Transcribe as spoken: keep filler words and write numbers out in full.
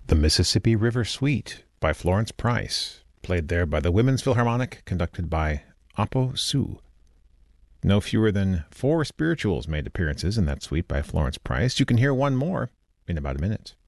The Mississippi River Suite by Florence Price, played there by the Women's Philharmonic, conducted by Apo Su. No fewer than four spirituals made appearances in that suite by Florence Price. You can hear one more in about a minute.